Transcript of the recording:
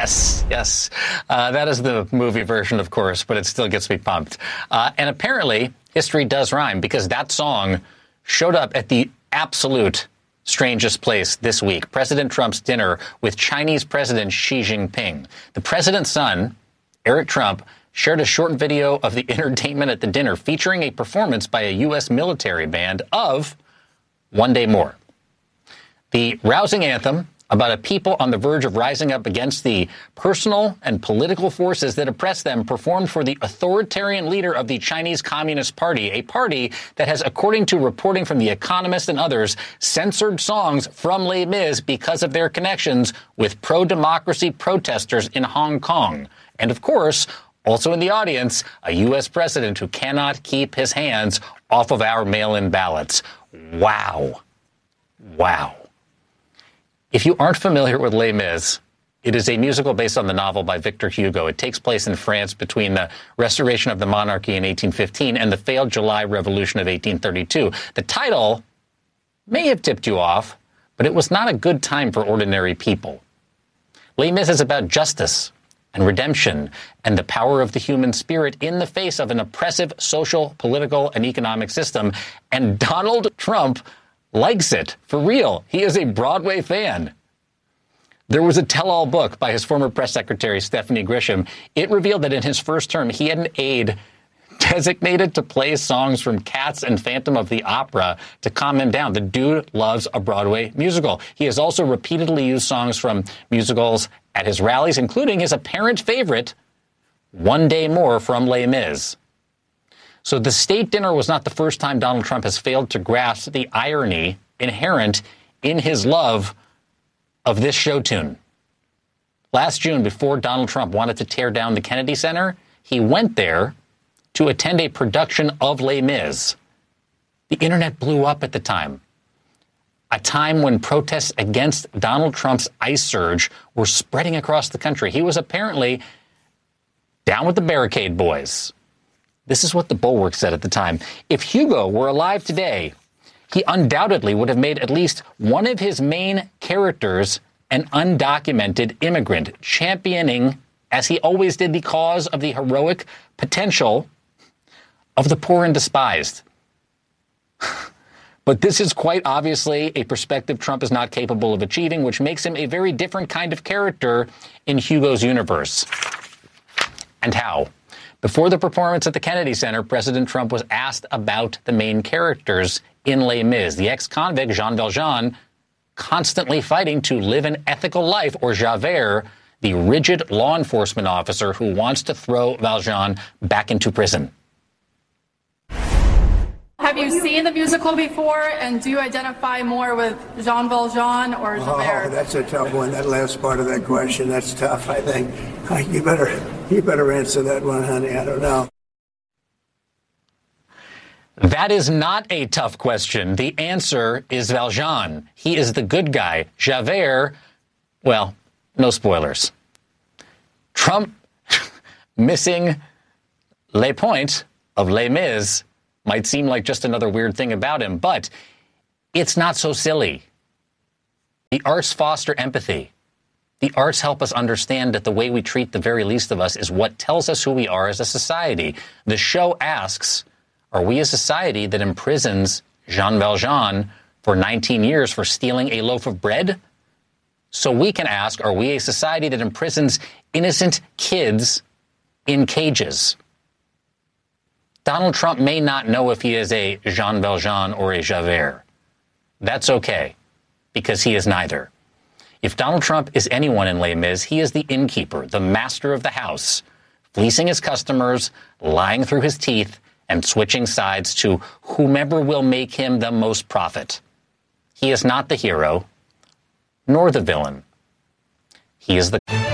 Yes, yes. That is the movie version, of course, but it still gets me pumped. And apparently, history does rhyme, because that song showed up at the absolute strangest place this week. President Trump's dinner with Chinese President Xi Jinping. The president's son, Eric Trump, shared a short video of the entertainment at the dinner featuring a performance by a U.S. military band of One Day More. The rousing anthem about a people on the verge of rising up against the personal and political forces that oppress them, performed for the authoritarian leader of the Chinese Communist Party, a party that has, according to reporting from The Economist and others, censored songs from Les Mis because of their connections with pro-democracy protesters in Hong Kong. And of course, also in the audience, a U.S. president who cannot keep his hands off of our mail-in ballots. Wow. Wow. If you aren't familiar with Les Mis, it is a musical based on the novel by Victor Hugo. It takes place in France between the restoration of the monarchy in 1815 and the failed July Revolution of 1832. The title may have tipped you off, but it was not a good time for ordinary people. Les Mis is about justice and redemption and the power of the human spirit in the face of an oppressive social, political, and economic system. And Donald Trump likes it, for real. He is a Broadway fan. There was a tell-all book by his former press secretary, Stephanie Grisham. It revealed that in his first term, he had an aide designated to play songs from Cats and Phantom of the Opera to calm him down. The dude loves a Broadway musical. He has also repeatedly used songs from musicals at his rallies, including his apparent favorite, One Day More from Les Mis. So the state dinner was not the first time Donald Trump has failed to grasp the irony inherent in his love of this show tune. Last June, before Donald Trump wanted to tear down the Kennedy Center, he went there to attend a production of Les Mis. The internet blew up at the time, a time when protests against Donald Trump's ICE surge were spreading across the country. He was apparently down with the barricade boys. This is what the Bulwark said at the time. If Hugo were alive today, he undoubtedly would have made at least one of his main characters an undocumented immigrant, championing, as he always did, the cause of the heroic potential of the poor and despised. But this is quite obviously a perspective Trump is not capable of achieving, which makes him a very different kind of character in Hugo's universe. And how? Before the performance at the Kennedy Center, President Trump was asked about the main characters in Les Mis. The ex-convict Jean Valjean, constantly fighting to live an ethical life, or Javert, the rigid law enforcement officer who wants to throw Valjean back into prison. Have you seen the musical before, and do you identify more with Jean Valjean or Javert? Oh, that's a tough one. That last part of that question, that's tough, I think. You better answer that one, honey. I don't know. That is not a tough question. The answer is Valjean. He is the good guy. Javert, well, no spoilers. Trump missing les points of Les Mis might seem like just another weird thing about him, but it's not so silly. The arts foster empathy. The arts help us understand that the way we treat the very least of us is what tells us who we are as a society. The show asks, are we a society that imprisons Jean Valjean for 19 years for stealing a loaf of bread? So we can ask, are we a society that imprisons innocent kids in cages? Donald Trump may not know if he is a Jean Valjean or a Javert. That's okay, because he is neither. If Donald Trump is anyone in Les Mis, he is the innkeeper, the master of the house, fleecing his customers, lying through his teeth, and switching sides to whomever will make him the most profit. He is not the hero, nor the villain. He is the